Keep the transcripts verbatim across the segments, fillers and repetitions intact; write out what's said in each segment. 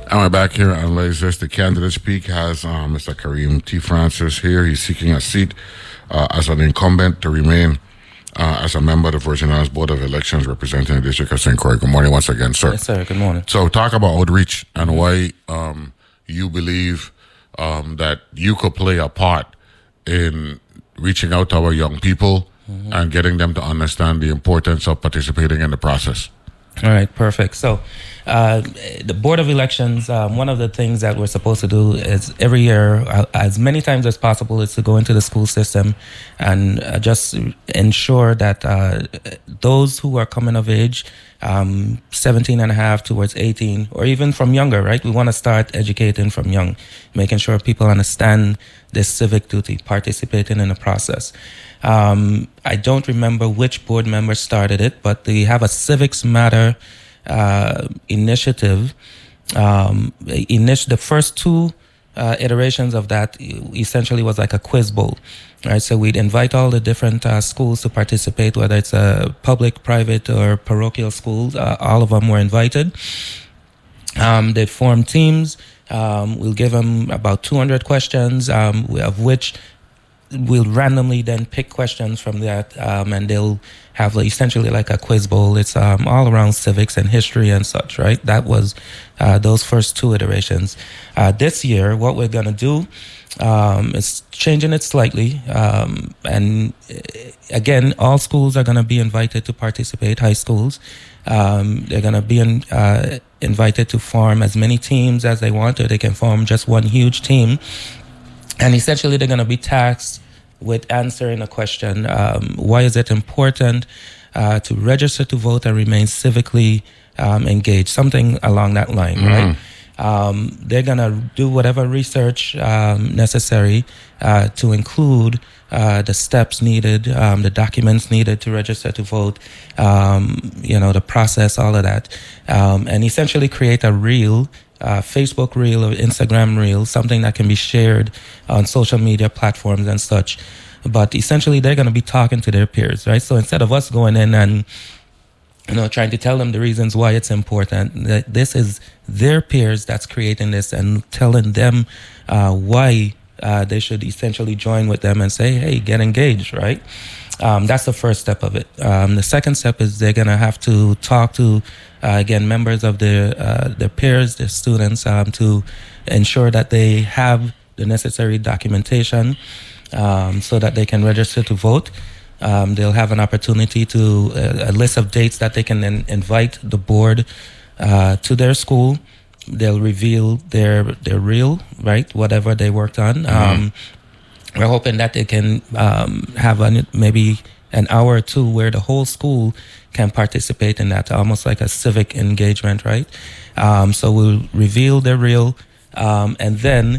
And we're back here on Lasers. The Candidate Speak has um, Mister Kareem T. Francis here. He's seeking a seat uh, as an incumbent to remain uh, as a member of the Virgin Islands Board of Elections representing the District of Saint Croix. Good morning once again, sir. Yes, sir. Good morning. So talk about outreach and why um, you believe um, that you could play a part in reaching out to our young people mm-hmm. and getting them to understand the importance of participating in the process. All right, perfect. So uh, the Board of Elections, um, one of the things that we're supposed to do is every year, uh, as many times as possible, is to go into the school system and uh, just ensure that uh, those who are coming of age, um, seventeen and a half towards eighteen, or even from younger, right? We want to start educating from young, making sure people understand this civic duty, participating in the process. Um, I don't remember which board member started it, but they have a Civics Matter uh, initiative. Um, init- the first two uh, iterations of that essentially was like a quiz bowl. Right? So we'd invite all the different uh, schools to participate, whether it's a public, private, or parochial schools. Uh, all of them were invited. Um, they form teams. Um, we'll give them about two hundred questions, um, of which we'll randomly then pick questions from that, um, and they'll have like, essentially like a quiz bowl. It's um, all around civics and history and such, right? That was uh, those first two iterations. Uh, this year, what we're going to do um, is changing it slightly. Um, and again, all schools are going to be invited to participate, high schools. Um, they're going to be in, uh, invited to form as many teams as they want, or they can form just one huge team. And essentially, they're going to be tasked with answering a question. Um, why is it important uh, to register to vote and remain civically um, engaged? Something along that line, mm-hmm. right? Um, they're going to do whatever research um, necessary uh, to include uh, the steps needed, um, the documents needed to register to vote, um, you know, the process, all of that. Um, and essentially create a reel Uh, Facebook reel or Instagram reel, something that can be shared on social media platforms and such. But essentially, they're going to be talking to their peers, right? So instead of us going in and, you know, trying to tell them the reasons why it's important, that this is their peers that's creating this and telling them uh, why uh, they should essentially join with them and say, hey, get engaged, right? Um, that's the first step of it. Um, the second step is they're going to have to talk to, uh, again, members of their, uh, their peers, their students, um, to ensure that they have the necessary documentation um, so that they can register to vote. Um, they'll have an opportunity to, uh, a list of dates that they can then invite the board uh, to their school. They'll reveal their, their reel, right, whatever they worked on. Mm-hmm. Um, We're hoping that they can um, have an, maybe an hour or two where the whole school can participate in that, almost like a civic engagement, right? Um, so we'll reveal the reel um, and then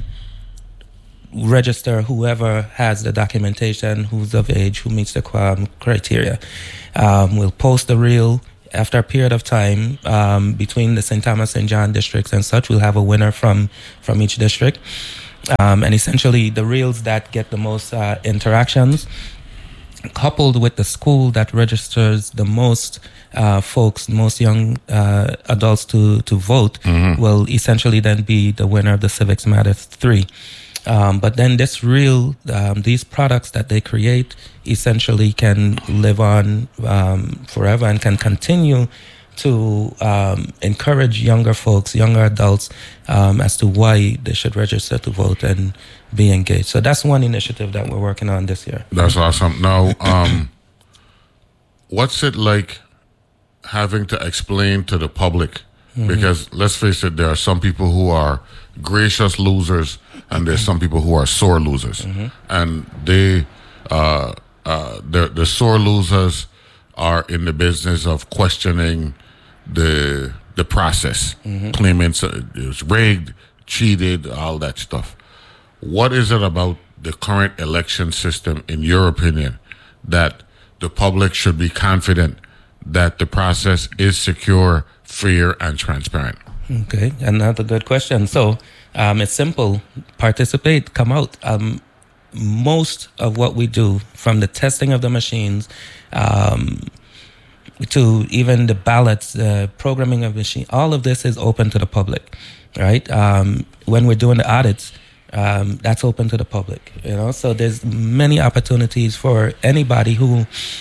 register whoever has the documentation, who's of age, who meets the um, criteria. Um, we'll post the reel. After a period of time, um, between the Saint Thomas and John districts and such, we'll have a winner from, from each district. Um, and essentially, the reels that get the most uh, interactions, coupled with the school that registers the most uh, folks, most young uh, adults to, to vote, mm-hmm. will essentially then be the winner of the Civics Matter three. Um, but then this reel, um, these products that they create, essentially can live on um, forever and can continue to um, encourage younger folks, younger adults, um, as to why they should register to vote and be engaged. So that's one initiative that we're working on this year. That's awesome. Now, um, what's it like having to explain to the public? Mm-hmm. Because let's face it, there are some people who are gracious losers and there's some people who are sore losers. Mm-hmm. And they, uh, uh, the, the sore losers are in the business of questioning the the process, mm-hmm. claiming it was rigged, cheated, all that stuff. What is it about the current election system, in your opinion, that the public should be confident that the process is secure, fair, and transparent? Okay, another good question. So um, it's simple. Participate, come out. Um, most of what we do, from the testing of the machines, um, to even the ballots, uh, programming of machine, all of this is open to the public, right? Um, when we're doing the audits, um, that's open to the public, you know? So there's many opportunities for anybody who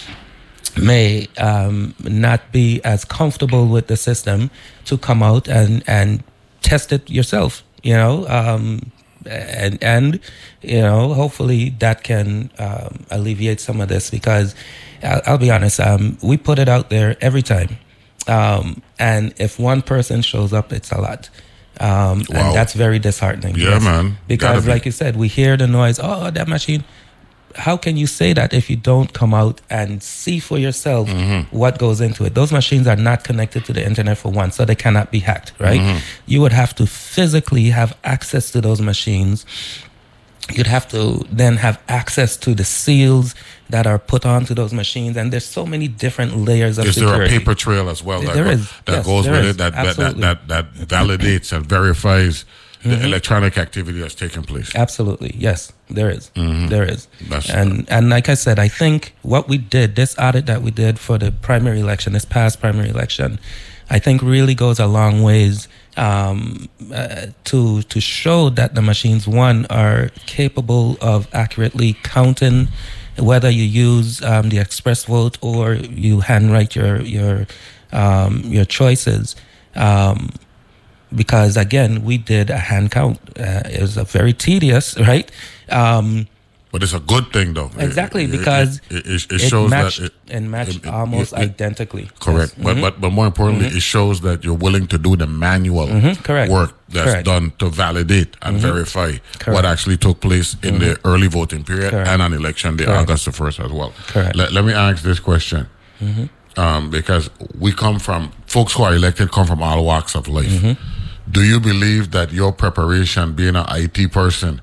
may um, not be as comfortable with the system to come out and, and test it yourself, you know? Um, and, and, you know, hopefully that can um, alleviate some of this, because I'll, I'll be honest, um, we put it out there every time. Um, and if one person shows up, it's a lot. Um, wow. And that's very disheartening. Yeah, yes. man. Because be. like you said, we hear the noise, oh, that machine. How can you say that if you don't come out and see for yourself mm-hmm. what goes into it? Those machines are not connected to the internet for one, so they cannot be hacked, right? Mm-hmm. You would have to physically have access to those machines. You'd have to then have access to the seals that are put onto those machines, and there's so many different layers of is security. Is there a paper trail as well that, there go, is. that yes, goes with is. it, that, that, that, that, that validates and verifies the mm-hmm. electronic activity that's taking place? Absolutely, yes, there is. Mm-hmm. There is. That's and right. and like I said, I think what we did, this audit that we did for the primary election, this past primary election, I think really goes a long ways um, uh, to to show that the machines, one, are capable of accurately counting, whether you use um, the express vote or you handwrite your your um, your choices. Um, because again, we did a hand count. Uh, it was a very tedious, right? Um, but it's a good thing, though. Exactly, it, because it, it, it shows it matched, that it and matched it, it, almost it, identically. Correct, yes. but mm-hmm. but but more importantly, mm-hmm. it shows that you're willing to do the manual mm-hmm. Correct. work that's Correct. done to validate and mm-hmm. verify Correct. What actually took place in mm-hmm. the early voting period Correct. And on election day, Correct. August the first as well. Correct. Let, let me ask this question, mm-hmm. um, because we come from folks who are elected come from all walks of life. Mm-hmm. Do you believe that your preparation, being an I T person,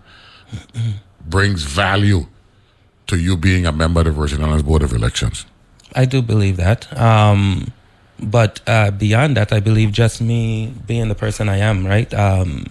brings value to you being a member of the Virgin Islands Board of Elections? I do believe that. Um, but uh, beyond that, I believe just me being the person I am, right? Um,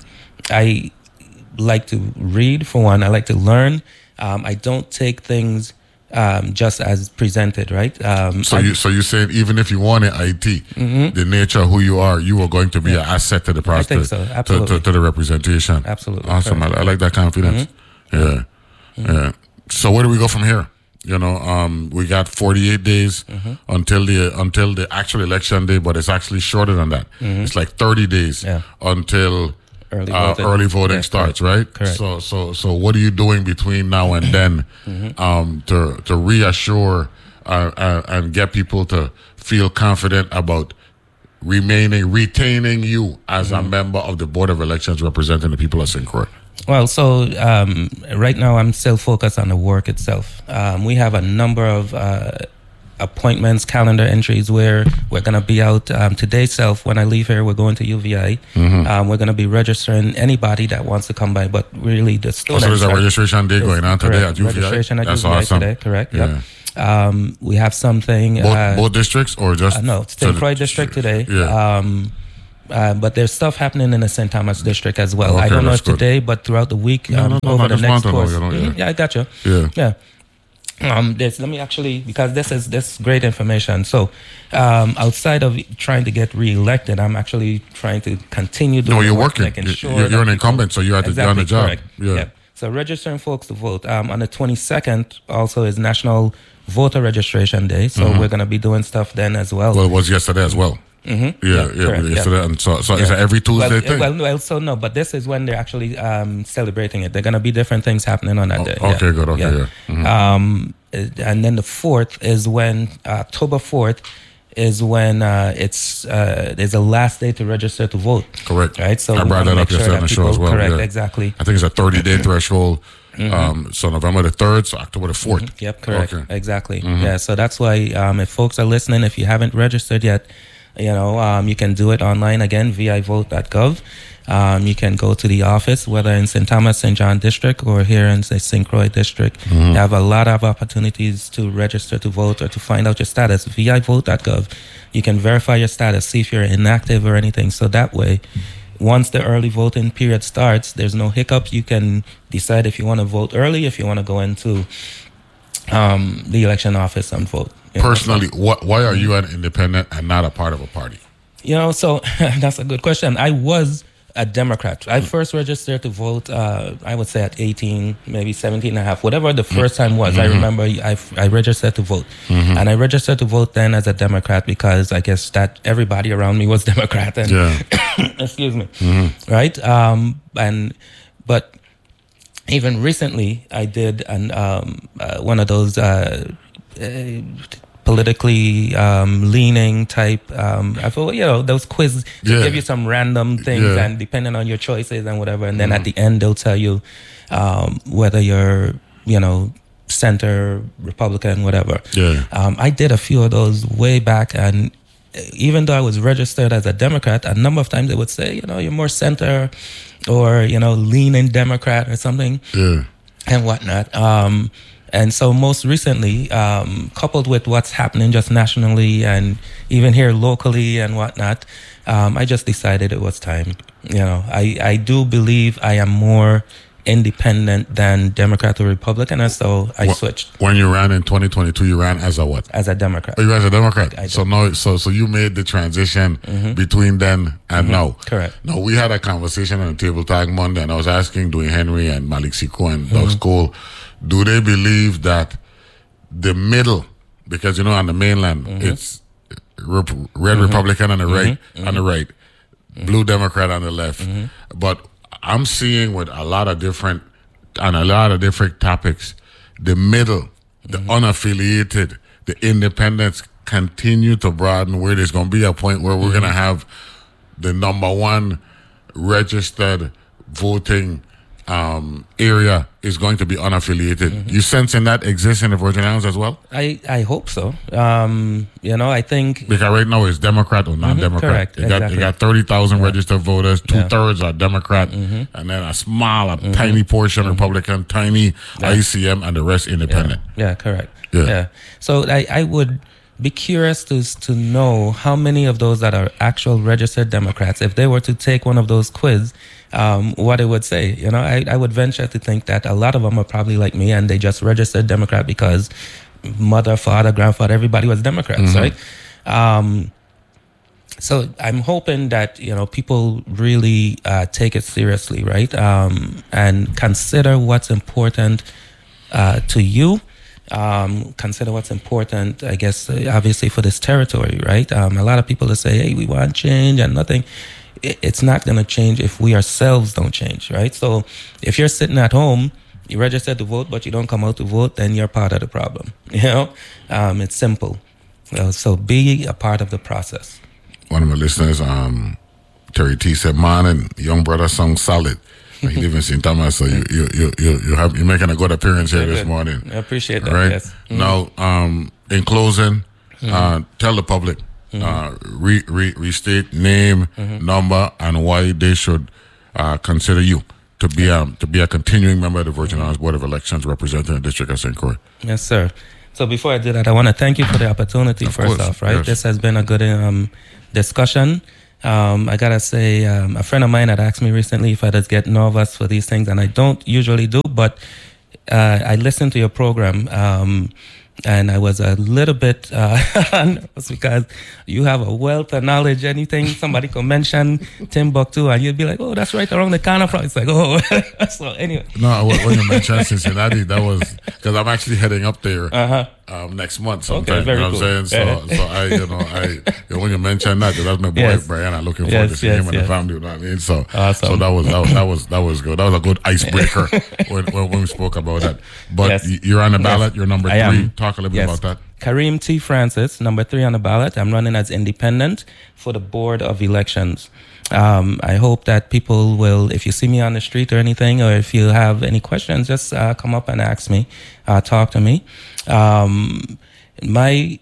I like to read, for one. I like to learn. Um, I don't take things um, just as presented, right? Um, so I, you so you saying even if you wanted I T, mm-hmm. the nature of who you are, you are going to be yeah. an asset to the process, I think so. Absolutely. To, to, to the representation. Absolutely. Awesome. I, I like that confidence. Mm-hmm. Yeah. Mm-hmm. Yeah. So where do we go from here? You know, um, we got forty-eight days mm-hmm. until the until the actual election day, but it's actually shorter than that. Mm-hmm. It's like thirty days yeah. until early uh, voting, early voting yeah, starts, correct. Right? Correct. So, so, so, what are you doing between now and then mm-hmm. um, to to reassure uh, uh, and get people to feel confident about remaining, retaining you as mm-hmm. a member of the Board of Elections representing the people of Saint Croix? Well, so um, right now I'm still focused on the work itself. Um, we have a number of uh, appointments, calendar entries where we're going to be out um, today. Self, when I leave here, we're going to U V I. Mm-hmm. Um, we're going to be registering anybody that wants to come by, but really the students. Oh, so there's a registration day going on today correct. at U V I? Registration at That's U V I awesome. today, correct? Yeah. Yep. Um, we have something. Both, uh, both districts or just? Uh, no, Saint Croix district today. Yeah. Um, Uh, but there's stuff happening in the Saint Thomas district as well. Okay, I don't know if good. today, but throughout the week, no, um, no, no, over no, the next course. Know, yeah. Mm, yeah, I got you. Yeah. Yeah. Um, this, let me actually, because this is this great information. So, um, outside of trying to get reelected, I'm actually trying to continue doing. No, you're work working. Making sure you're, you're an people, incumbent, so you have to exactly, be on the job. Correct. Yeah. yeah. So registering folks to vote. Um, on the twenty-second also is National Voter Registration Day. So mm-hmm. we're going to be doing stuff then as well. Well, it was yesterday as well. Mm-hmm. Yeah, yeah, yeah, correct, yesterday. yeah. And so, so yeah. is it every Tuesday well, thing? Well, well, so no, but this is when they're actually um, celebrating it. They're going to be different things happening on that oh, day. Okay, yeah. good. Okay, yeah. yeah. Mm-hmm. Um, and then the fourth is when uh, October fourth is when uh, it's uh, there's a last day to register to vote. Correct. Right. So I brought that up yesterday on the show as well. Correct. Yeah. Exactly. I think it's a thirty day threshold. Mm-hmm. Um, so November the third, so October the fourth. Mm-hmm. Yep. Correct. Okay. Exactly. Mm-hmm. Yeah. So that's why um, if folks are listening, if you haven't registered yet, you know, um, you can do it online again, v i vote dot gov. Um, you can go to the office, whether in Saint Thomas, Saint John District, or here in the Saint Croix District. Mm-hmm. You have a lot of opportunities to register to vote or to find out your status, v i vote dot gov. You can verify your status, see if you're inactive or anything. So that way, once the early voting period starts, there's no hiccups. You can decide if you want to vote early, if you want to go into um, the election office and vote. Personally, know, so, what, why are you an independent and not a part of a party? You know, so that's a good question. I was a Democrat. I first registered to vote, uh, I would say at eighteen, maybe seventeen and a half, whatever the first time was. Mm-hmm. I remember I, I registered to vote. Mm-hmm. And I registered to vote then as a Democrat because I guess that everybody around me was Democrat. And, yeah. excuse me. Mm-hmm. Right? Um, and But even recently, I did an, um, uh, one of those uh, uh, politically um, leaning type. Um, I feel, you know, those quizzes to yeah. give you some random things, yeah. and depending on your choices and whatever, and then mm-hmm. at the end they'll tell you um, whether you're, you know, center, Republican, whatever. Yeah. Um, I did a few of those way back, and even though I was registered as a Democrat, a number of times they would say, you know, you're more center, or you know, leaning Democrat or something, yeah. and whatnot. Um, And so most recently, um, coupled with what's happening just nationally and even here locally and whatnot, um, I just decided it was time. You know, I, I do believe I am more independent than Democrat or Republican, and so I well, switched. When you ran in twenty twenty-two, you ran as a what? As a Democrat. Oh, you ran as a Democrat. I, I so no, so so you made the transition mm-hmm. between then and mm-hmm. now. Correct. No, we had a conversation on the Table Talk Monday, and I was asking Dwayne Henry and Malik Siko and mm-hmm. Doug Cole, do they believe that the middle, because you know on the mainland mm-hmm. it's rep, red mm-hmm. Republican on the right, mm-hmm. on the right, mm-hmm. blue Democrat on the left, mm-hmm. but I'm seeing with a lot of different, on a lot of different topics, the middle, the mm-hmm. unaffiliated, the independents continue to broaden, where there's going to be a point where we're mm-hmm. going to have the number one registered voting um, area is going to be unaffiliated. Mm-hmm. You sensing that exists in the Virgin Islands as well? I, I hope so. Um, you know, I think... Because right now it's Democrat or non-Democrat. Mm-hmm, correct, you, exactly. got, you got thirty thousand yeah. registered voters, two-thirds yeah. are Democrat, mm-hmm. and then a small, a mm-hmm. tiny portion mm-hmm. Republican, tiny yeah. I C M, and the rest independent. Yeah, yeah correct. Yeah. yeah. So I, I would be curious to, to know how many of those that are actual registered Democrats, if they were to take one of those quiz, um, what it would say. You know, I, I would venture to think that a lot of them are probably like me, and they just registered Democrat because mother, father, grandfather, everybody was Democrats, mm-hmm. right? Um, so I'm hoping that, you know, people really uh, take it seriously, right? Um, and consider what's important uh, to you. Um, consider what's important, I guess, uh, obviously for this territory, right? Um, a lot of people that say, hey, we want change and nothing. It, it's not going to change if we ourselves don't change, right? So if you're sitting at home, you register to vote, but you don't come out to vote, then you're part of the problem, you know? Um, it's simple. Uh, so be a part of the process. One of my listeners, um, Terry T, said, man, and young brother sung solid. He lives in Saint Thomas, so you you you you you have you're making a good appearance here this morning. I appreciate that. Right Yes. Mm-hmm. Now, um, in closing, mm-hmm. uh, tell the public, mm-hmm. uh, re, re, restate name, mm-hmm. number, and why they should uh, consider you to be um to be a continuing member of the Virgin Islands Board of Elections representing the District of Saint Croix. Yes, sir. So before I do that, I want to thank you for the opportunity. Of first course, off, right? Yes. This has been a good um discussion. Um, I gotta say, um, a friend of mine had asked me recently if I just get nervous for these things, and I don't usually do, but uh, I listened to your program, um, and I was a little bit uh, nervous because you have a wealth of knowledge. Anything somebody could mention Timbuktu, and you'd be like, "Oh, that's right around the corner from." It's like, "Oh." So anyway. No, when you mentioned Cincinnati, that was because I'm actually heading up there. Uh-huh. Um, next month sometime, okay, very you know cool. what I'm saying? So, so I, you know, I, you know, when you mentioned that, because that's my boy, yes. Brian, I'm looking yes, forward to seeing yes, him and yes. the family, you know what I mean? So, awesome. so that was, that was, that was, that was good. That was a good icebreaker when, when, when we spoke about that. But yes. you're on the ballot, yes. you're number I three. am. Talk a little yes. bit about that. Kareem T. Francis, number three on the ballot. I'm running as independent for the Board of Elections. Um, I hope that people will, if you see me on the street or anything, or if you have any questions, just uh, come up and ask me, uh, talk to me. Um, my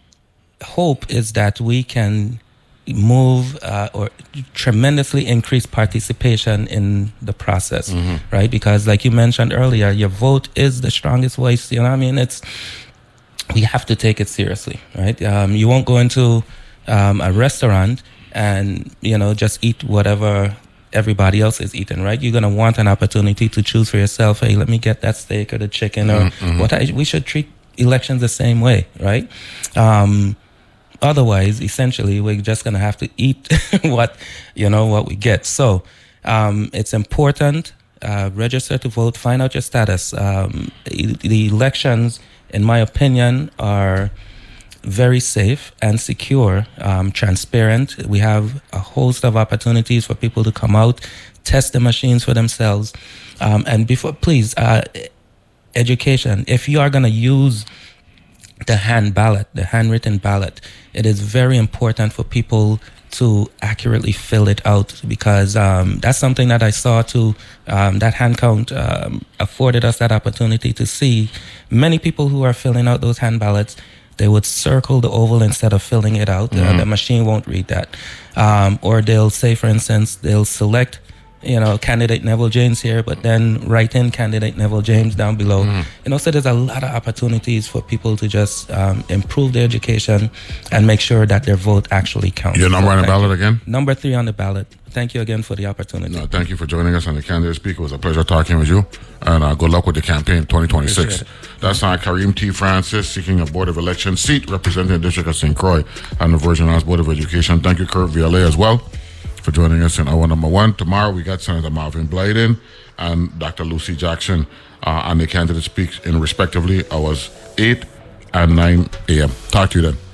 hope is that we can move uh, or tremendously increase participation in the process, mm-hmm. right? Because like you mentioned earlier, your vote is the strongest voice. You know what I mean? It's, we have to take it seriously, right? Um, you won't go into um, a restaurant and, you know, just eat whatever everybody else is eating, right? You're going to want an opportunity to choose for yourself. Hey, let me get that steak or the chicken or mm-hmm. what I, we should treat elections the same way, right? Um, otherwise, essentially, we're just going to have to eat what, you know, what we get. So um, it's important. Uh, register to vote. Find out your status. Um, the elections, in my opinion, are very safe and secure, um, transparent. We have a host of opportunities for people to come out, test the machines for themselves. Um, and before, please, uh, education. If you are going to use the hand ballot, the handwritten ballot, it is very important for people to accurately fill it out, because um, that's something that I saw too. Um, that hand count um, afforded us that opportunity to see many people who are filling out those hand ballots. They would circle the oval instead of filling it out. Mm-hmm. Uh, the machine won't read that. Um, or they'll say, for instance, they'll select, you know, candidate Neville James here, but then write in candidate Neville James down below. Mm. You know, so there's a lot of opportunities for people to just um, improve their education and make sure that their vote actually counts. Your number so on the ballot you. again? Number three on the ballot. Thank you again for the opportunity. No, thank you for joining us on the Candidate Speak. It was a pleasure talking with you, and uh, good luck with the campaign twenty twenty-six. That's uh, Kareem T. Francis seeking a Board of Elections seat representing the District of Saint Croix and the Virgin Islands Board of Education. Thank you, Kurt Vialet, as well, for joining us in hour number one. Tomorrow we got Senator Marvin Blyden and Doctor Lucy Jackson uh, on the Candidate Speaks in respectively hours eight and nine a.m. Talk to you then.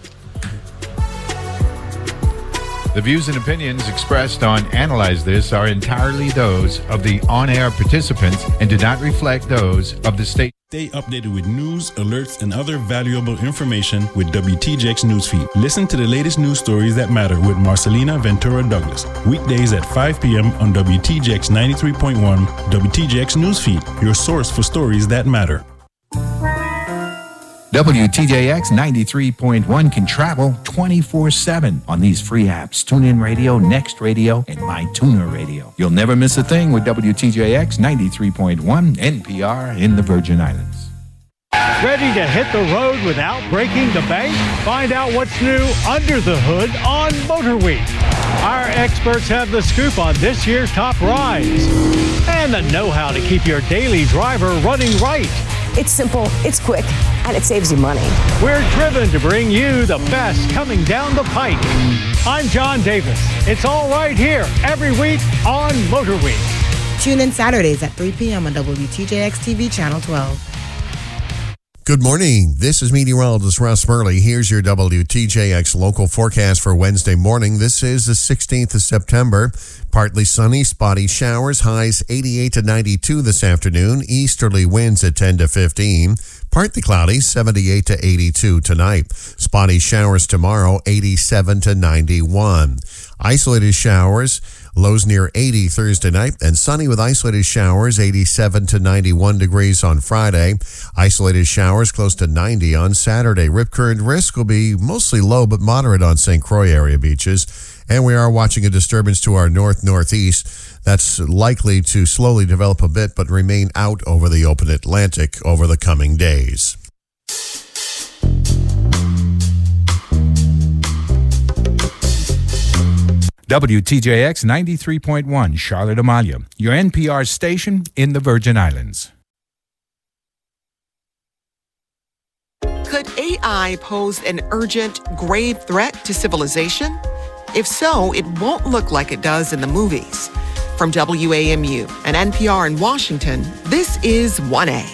The views and opinions expressed on Analyze This are entirely those of the on-air participants and do not reflect those of the state. Stay updated with news, alerts, and other valuable information with W T J X Newsfeed. Listen to the latest news stories that matter with Marcelina Ventura Douglas. Weekdays at five p.m. on W T J X ninety-three point one, W T J X Newsfeed, your source for stories that matter. W T J X ninety-three point one can travel twenty-four seven on these free apps: TuneIn Radio, Next Radio, and MyTuner Radio. You'll never miss a thing with W T J X ninety-three point one N P R in the Virgin Islands. Ready to hit the road without breaking the bank? Find out what's new under the hood on Motor Week. Our experts have the scoop on this year's top rides and the know-how to keep your daily driver running right. It's simple, it's quick, and it saves you money. We're driven to bring you the best coming down the pike. I'm John Davis. It's all right here every week on Motor Week. Tune in Saturdays at three p.m. on W T J X T V Channel twelve. Good morning. This is meteorologist Russ Murley. Here's your W T J X local forecast for Wednesday morning. This is the sixteenth of September. Partly sunny, spotty showers, highs eighty-eight to ninety-two this afternoon. Easterly winds at ten to fifteen. Partly cloudy, seventy-eight to eighty-two tonight. Spotty showers tomorrow, eighty-seven to ninety-one. Isolated showers, lows near eighty Thursday night, and sunny with isolated showers, eighty-seven to ninety-one degrees on Friday. Isolated showers close to ninety on Saturday. Rip current risk will be mostly low but moderate on Saint Croix area beaches. And we are watching a disturbance to our north-northeast that's likely to slowly develop a bit but remain out over the open Atlantic over the coming days. W T J X ninety-three point one, Charlotte Amalia, your N P R station in the Virgin Islands. Could A I pose an urgent, grave threat to civilization? If so, it won't look like it does in the movies. From W A M U and N P R in Washington, this is one A.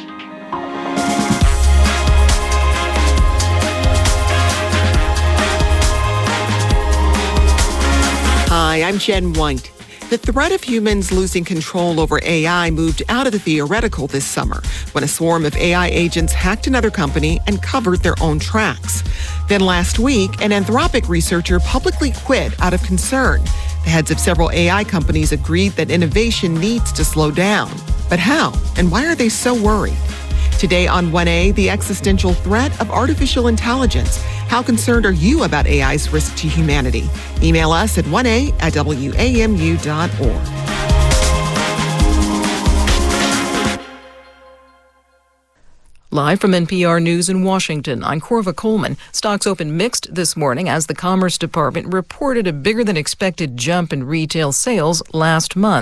Hi, I'm Jen White. The threat of humans losing control over A I moved out of the theoretical this summer when a swarm of A I agents hacked another company and covered their own tracks. Then last week, an Anthropic researcher publicly quit out of concern. The heads of several A I companies agreed that innovation needs to slow down. But how? And why are they so worried? Today on one A, the existential threat of artificial intelligence. How concerned are you about A I's risk to humanity? Email us at one A at W A M U dot org. Live from N P R News in Washington, I'm Corva Coleman. Stocks opened mixed this morning as the Commerce Department reported a bigger than expected jump in retail sales last month.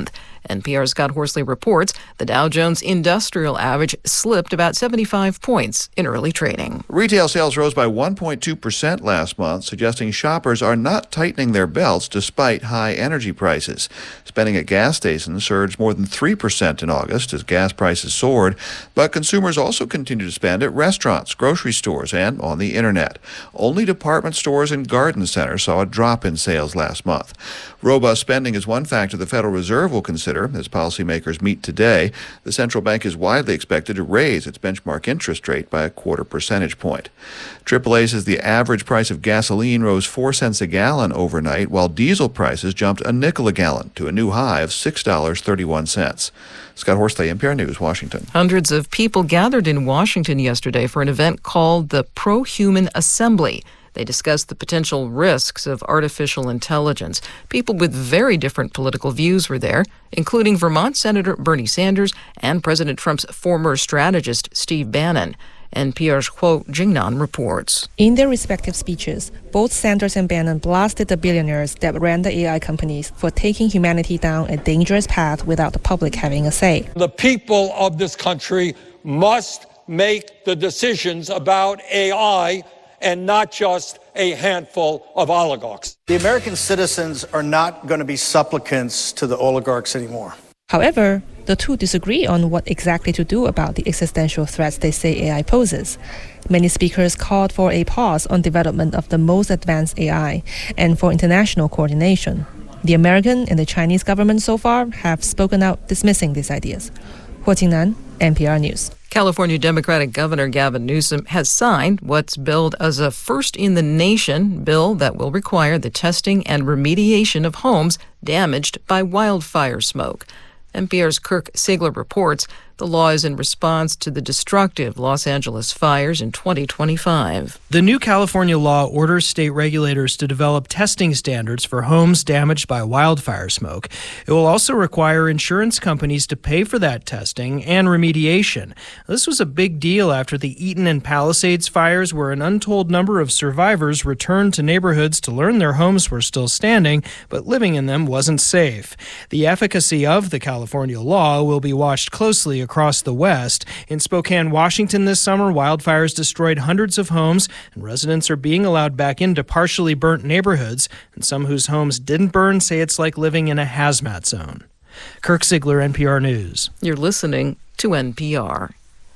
N P R's Scott Horsley reports the Dow Jones Industrial Average slipped about seventy-five points in early trading. Retail sales rose by one point two percent last month, suggesting shoppers are not tightening their belts despite high energy prices. Spending at gas stations surged more than three percent in August as gas prices soared, but consumers also continue to spend at restaurants, grocery stores, and on the internet. Only department stores and garden centers saw a drop in sales last month. Robust spending is one factor the Federal Reserve will consider as policymakers meet today. The central bank is widely expected to raise its benchmark interest rate by a quarter percentage point. triple A says the average price of gasoline rose four cents a gallon overnight, while diesel prices jumped a nickel a gallon to a new high of six dollars and thirty-one cents. Scott Horsley, N P R News, Washington. Hundreds of people gathered in Washington yesterday for an event called the Pro-Human Assembly. They discussed the potential risks of artificial intelligence. People with very different political views were there, including Vermont Senator Bernie Sanders and President Trump's former strategist Steve Bannon. N P R's Huo Jingnan reports. In their respective speeches, both Sanders and Bannon blasted the billionaires that ran the A I companies for taking humanity down a dangerous path without the public having a say. The people of this country must make the decisions about A I and not just a handful of oligarchs. The American citizens are not going to be supplicants to the oligarchs anymore. However, the two disagree on what exactly to do about the existential threats they say A I poses. Many speakers called for a pause on development of the most advanced A I and for international coordination. The American and the Chinese government so far have spoken out dismissing these ideas. Huo Jingnan, N P R News. California Democratic Governor Gavin Newsom has signed what's billed as a first-in-the-nation bill that will require the testing and remediation of homes damaged by wildfire smoke. N P R's Kirk Sigler reports the law is in response to the destructive Los Angeles fires in twenty twenty-five. The new California law orders state regulators to develop testing standards for homes damaged by wildfire smoke. It will also require insurance companies to pay for that testing and remediation. This was a big deal after the Eaton and Palisades fires, where an untold number of survivors returned to neighborhoods to learn their homes were still standing, but living in them wasn't safe. The efficacy of the California law will be watched closely across the West. In Spokane, Washington this summer, wildfires destroyed hundreds of homes, and residents are being allowed back into partially burnt neighborhoods, and some whose homes didn't burn say it's like living in a hazmat zone. Kirk Sigler, N P R News. You're listening to N P R.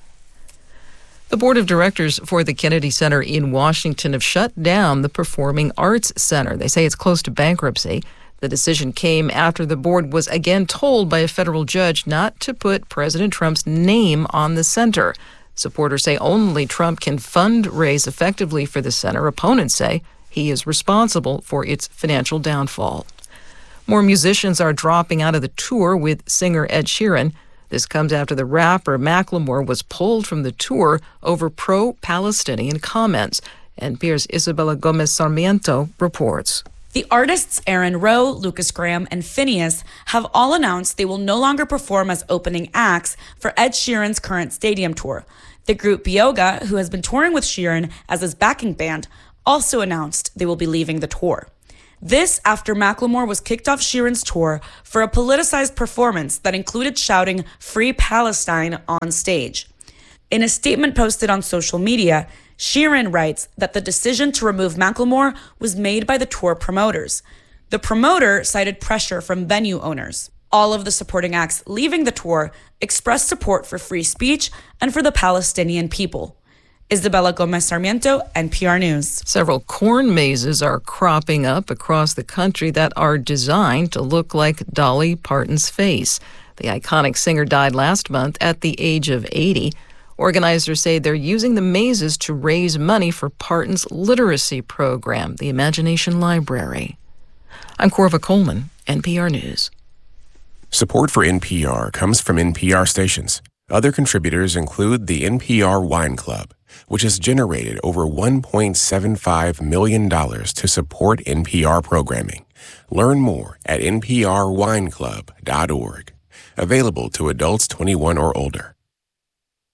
The board of directors for the Kennedy Center in Washington have shut down the Performing Arts Center. They say it's close to bankruptcy. The decision came after the board was again told by a federal judge not to put President Trump's name on the center. Supporters say only Trump can fundraise effectively for the center. Opponents say he is responsible for its financial downfall. More musicians are dropping out of the tour with singer Ed Sheeran. This comes after the rapper Macklemore was pulled from the tour over pro-Palestinian comments. N P R's Isabella Gomez Sarmiento reports. The artists Aaron Rowe, Lucas Graham, and Phineas have all announced they will no longer perform as opening acts for Ed Sheeran's current stadium tour. The group Bioga, who has been touring with Sheeran as his backing band, also announced they will be leaving the tour. This after Macklemore was kicked off Sheeran's tour for a politicized performance that included shouting "Free Palestine" on stage. In a statement posted on social media, Sheeran writes that the decision to remove Macklemore was made by the tour promoters. The promoter cited pressure from venue owners. All of the supporting acts leaving the tour expressed support for free speech and for the Palestinian people. Isabella Gomez Sarmiento, N P R News. Several corn mazes are cropping up across the country that are designed to look like Dolly Parton's face. The iconic singer died last month at the age of eighty. Organizers say they're using the mazes to raise money for Parton's literacy program, the Imagination Library. I'm Corva Coleman, N P R News. Support for N P R comes from N P R stations. Other contributors include the N P R Wine Club, which has generated over one point seven five million dollars to support N P R programming. Learn more at N P R wine club dot org. Available to adults twenty-one or older.